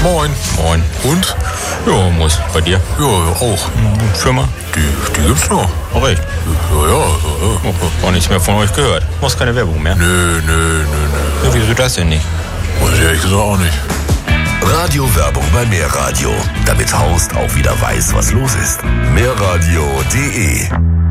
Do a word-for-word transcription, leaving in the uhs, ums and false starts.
Moin. Moin. Und? Ja, muss. Bei dir? Ja, auch. Firma? Die, die gibt's noch. Auch echt? Ja, ja, ja. Oh, auch nichts mehr von euch gehört. Machst keine Werbung mehr? Nö, nö, nö, nö. Ja, wieso das denn nicht? Weiß ich ehrlich gesagt auch nicht. Radiowerbung bei Mehrradio, damit Horst auch wieder weiß, was los ist. Mehrradio punkt de